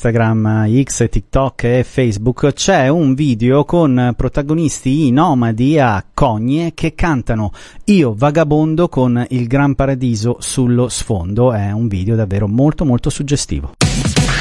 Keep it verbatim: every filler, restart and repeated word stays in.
Instagram, X, TikTok e Facebook c'è un video con protagonisti nomadi a Cogne che cantano Io vagabondo con il Gran Paradiso sullo sfondo. È un video davvero molto molto suggestivo.